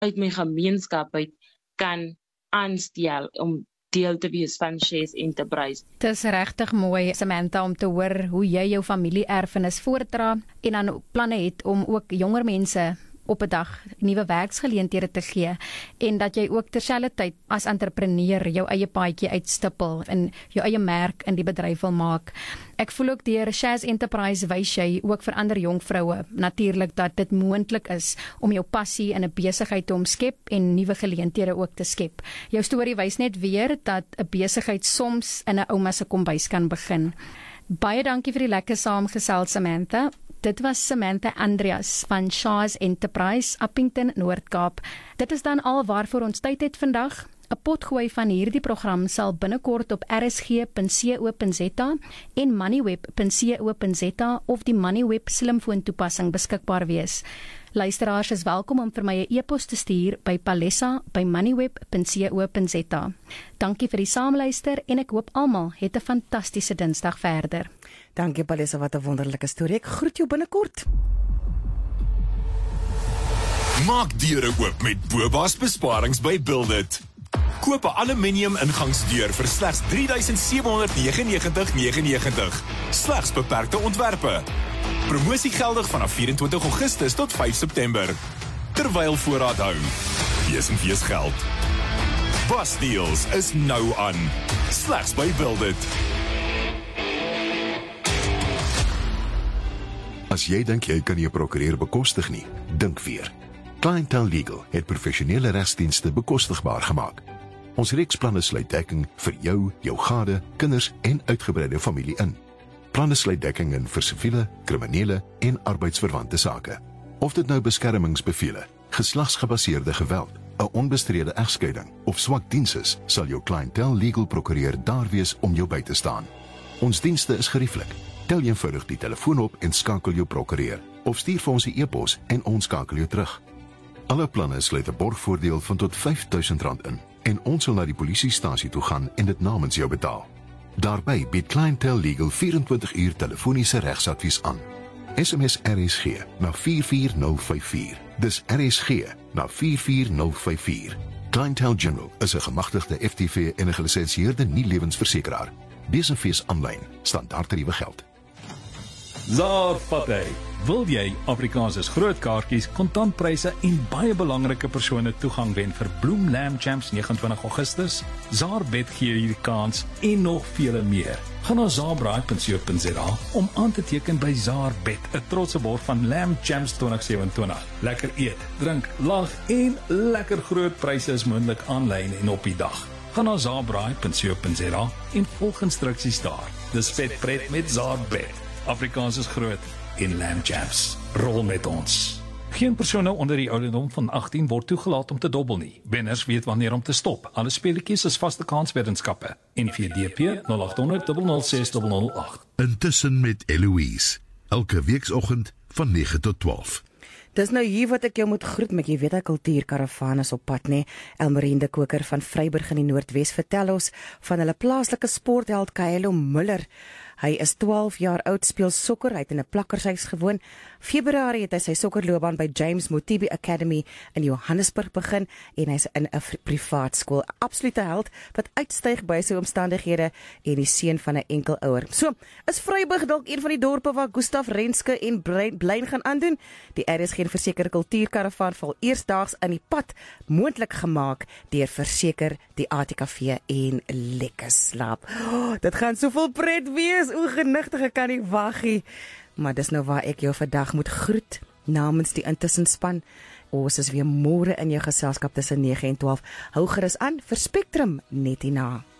uit my gemeenskap uit kan aanstel om deel te wees van Shares Enterprise. Het is regtig mooi, Samantha, om te hoor hoe jy jou familie-erfenis voortdra en dan planne het om ook jonger mense op 'n dag nuwe werksgeleenthede te gee en dat jy ook terselfdertyd as entrepreneur jou eie paadjie uitstippel en jou eie merk in die bedryf wil maak. Ek voel ook deur Shares Enterprise wys jy ook vir ander jong vroue natuurlik dat dit moontlik is om jou passie in 'n besigheid te omskep en nuwe geleenthede ook te skep. Jou storie wys net weer dat 'n besigheid soms in 'n ouma se kombuis kan begin. Baie dankie vir die lekker saamgesels, Samantha. Dit was Samantha Andreas van Shares Enterprise, Appington, Noord-Kaap. Dit is dan al waarvoor ons tyd het vandag. 'n Potgooi van hierdie program sal binnekort op rsg.co.za en moneyweb.co.za of die Moneyweb slimfoon toepassing beskikbaar wees. Luisteraars is welkom om vir my 'n e-pos te stuur by palessa@moneyweb.co.za. Dankie vir die saamluister en ek hoop almal het 'n fantastiese Dinsdag verder. Dankie Palessa, wat 'n wonderlike storie. Ek groet jou binnekort. Maak deure oop met Boba's besparings by Buildit. Koop 'n aluminium ingangsdeur vir slegs R3,799,99. Slegs beperkte ontwerpe. Promosie geldig vanaf 24 Augustus tot 5 September. Terwyl voorraad hou. Wees geld. Bas Deals is nou aan. Slegs by Buildit. As jy dink jy kan nie 'n prokureur bekostig nie, dink weer. Clientele Legal het professionele regsdienste bekostigbaar gemaak. Ons reeksplanne sluit dekking vir jou, jou gade, kinders en uitgebreide familie in. Planne sluit dekking in vir siviele, kriminele en arbeidsverwante sake. Of dit nou beskermingsbevele, geslagsgebaseerde geweld, 'n onbestrede egskeiding of swak diens is, sal jou Clientele Legal prokureur daar wees om jou by te staan. Ons dienste is gerieflik. Tel eenvoudig die telefoon op en skakel jou prokureur, of stuur vir ons 'n e-pos en ons skakel jou terug. Alle planne sluit 'n borgvoordeel van tot R5,000 in en ons sal na die polisiestasie toe gaan en dit namens jou betaal. Daarby bied Clientele Legal 24 uur telefoniese regsadvies aan. SMS RSG na 44054. Dis RSG na 44054. Clientele General is 'n gemagtigde FTV en 'n gelisensieerde nie-lewensversekeraar. Besenfees aanlyn, standaardtariewe geld. Zaar Patay. Wil jy Afrikaanse groot kaartjies, kontantpryse en baie belangrike persone toegang wen vir Bloem Lamb Champs 29 Augustus? Zaar Bet gee hierdie kans en nog vele meer. Gaan na zaarbraai.co.za om aan te teken by Zaar Bet, 'n trotse borg van Lamb Champs 2027. Lekker eet, drink, lag en lekker groot pryse is moontlik aanlyn en op die dag. Gaan na zaarbraai.co.za en volg instruksies daar. Dis vet pret met Zaar Bet. Afrikaans is groot en Lamb Champs. Rol met ons. Geen persone onder die ouderdom van 18 word toegelaat om te dobbel nie. Wenners weet wanneer om te stop. Alle speletjies is vaste kansweddenskappe. NVDP 0800 006 008. Intussen met Eloise. Elke weekoggend van 9 tot 12. Dis nou hier wat ek jou moet groet met jy weet 'n kultuurkaravaan is op pad, nê? Elmarie de Koker van Vryburg in die Noordwes vertel ons van hulle plaaslike sportheld Kylo Muller. Hy is 12 jaar oud, speel sokker, hy het in 'n plakkershuis gewoon. Februarie het hy sy sokkerloopbaan by James Motibi Academy in Johannesburg begin en hy's in 'n privaat skool. Absolute held wat uitstyg by sy omstandighede en die seun van 'n enkelouer. So, is Vryburg dalk een van die dorpe waar Gustav Renske en Blein gaan aandoen? Die RSG Verseker kultuurkaravaan val eersdaags in die pad, moontlik gemaak deur Verseker, die ATKV en Lekker Slaap. Oh, dit gaan soveel pret wees. Genigtig, ek kan nie wag nie. Maar dis nou waar ek jou vandag moet groet namens die intussenspan. Ons is weer môre in jou geselskap tussen 9 en 12. Hou gerus aan vir Spectrum net hierna.